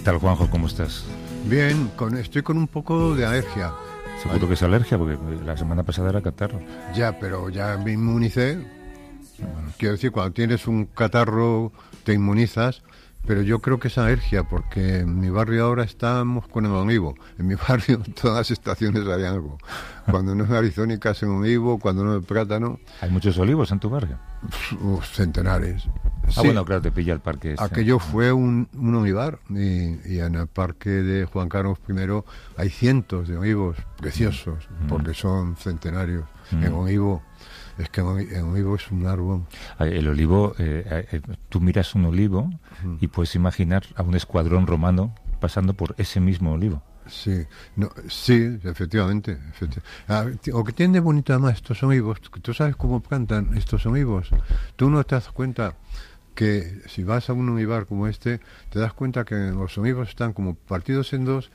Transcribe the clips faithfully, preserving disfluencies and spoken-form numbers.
tal, Juanjo? ¿Cómo estás? Bien, con, estoy con un poco de alergia. Seguro Ay. que es alergia, porque la semana pasada era catarro. Ya, pero ya me inmunicé. Bueno. Quiero decir, cuando tienes un catarro te inmunizas, pero yo creo que es alergia, porque en mi barrio ahora estamos con el olivo. En mi barrio todas las estaciones hay algo. Cuando no es arizónica es en olivo, cuando no es plátano. ¿Hay muchos olivos en tu barrio? Uf, centenares. Ah, sí. Bueno, claro, te pilla el parque. Este. Aquello fue un, un olivar, y, y en el parque de Juan Carlos primero hay cientos de olivos preciosos, mm. porque son centenarios. Mm. En olivo, es que en olivo es un árbol. El olivo, eh, eh, tú miras un olivo mm. y puedes imaginar a un escuadrón romano pasando por ese mismo olivo. Sí, no, sí, efectivamente. efectivamente. Ah, o que tiene de bonito además estos olivos, tú sabes cómo plantan estos olivos. Tú no te das cuenta que si vas a un olivar como este, te das cuenta que los olivos están como partidos en dos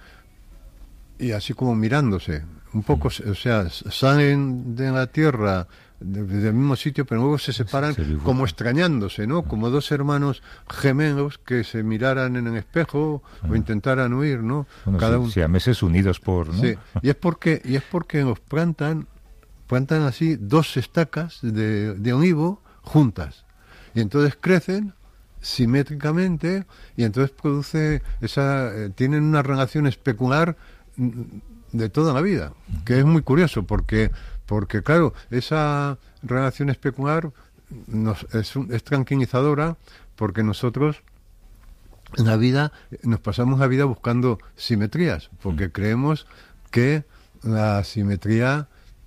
y así como mirándose. Un poco, o sea, salen de la tierra de, del mismo sitio, pero luego se separan sí, como extrañándose, ¿no? Como dos hermanos gemelos que se miraran en el espejo ah. o intentaran huir, ¿no? Bueno, Cada sí, uno. Sí, a meses unidos por, ¿no? Sí, y es porque, y es porque los plantan, plantan así dos estacas de, de olivo juntas. Y entonces crecen simétricamente y entonces produce esa eh, tienen una relación especular de toda la vida, que es muy curioso porque porque claro, esa relación especular nos, es, es tranquilizadora, porque nosotros en la vida nos pasamos la vida buscando simetrías, porque creemos que la simetría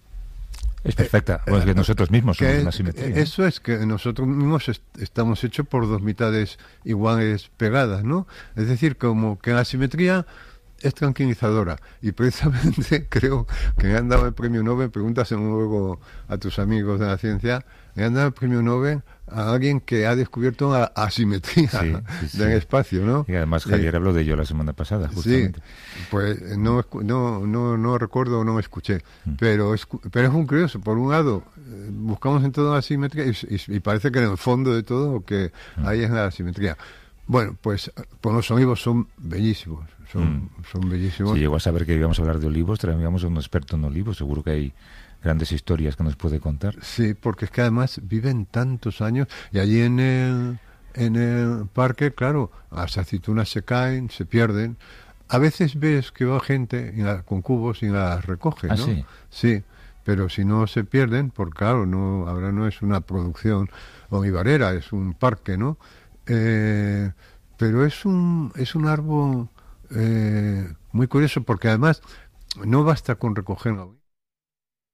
es perfecta, eh, o es que nosotros mismos somos una simetría. Eso es, que nosotros mismos est- estamos hechos por dos mitades iguales pegadas, ¿no? Es decir, como que la simetría es tranquilizadora, y precisamente creo que me han dado el premio Nobel, pregúntaselo luego a tus amigos de la ciencia, me han dado el premio Nobel a alguien que ha descubierto la asimetría sí, sí, del sí. espacio, ¿no? Y además Javier eh, habló de ello la semana pasada, justamente. Sí, pues no no no no recuerdo, no escuché, mm. pero es pero es muy curioso. Por un lado, eh, buscamos en todo la asimetría y, y, y parece que en el fondo de todo lo que mm. hay es la asimetría. Bueno, pues, pues los olivos son bellísimos, son, mm. son bellísimos. Si llegó a saber que íbamos a hablar de olivos, traíamos a un experto en olivos, seguro que hay grandes historias que nos puede contar. Sí, porque es que además viven tantos años, y allí en el, en el parque, claro, las aceitunas se caen, se pierden. A veces ves que va gente la, con cubos y las recoge, ¿Ah, ¿no? sí? Sí, pero si no se pierden, porque claro, no, ahora no es una producción olivarera, es un parque, ¿no? Eh, pero es un es un árbol eh, muy curioso, porque además no basta con recogerlo.